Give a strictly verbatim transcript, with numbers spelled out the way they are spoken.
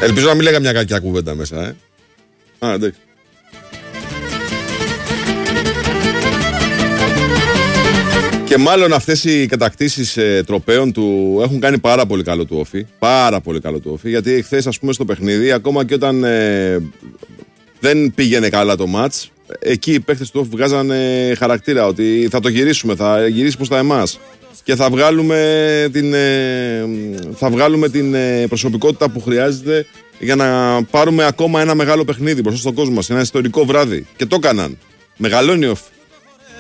Ελπίζω να μην λέγα μια κακιά κουβέντα μέσα, ε. Α, εντάξει. Και μάλλον αυτές οι κατακτήσεις ε, τροπαίων του έχουν κάνει πάρα πολύ καλό του Όφη. Πάρα πολύ καλό του Όφη. Γιατί χθες, ας πούμε, στο παιχνίδι, ακόμα και όταν ε, δεν πήγαινε καλά το μάτς, εκεί οι παίχτες του Όφη βγάζανε χαρακτήρα ότι θα το γυρίσουμε, θα γυρίσει προς τα εμάς. Και θα βγάλουμε την, ε, θα βγάλουμε την ε, προσωπικότητα που χρειάζεται για να πάρουμε ακόμα ένα μεγάλο παιχνίδι μπροστά στον κόσμο μας. Ένα ιστορικό βράδυ. Και το έκαναν. Μεγαλώνει ο Όφη.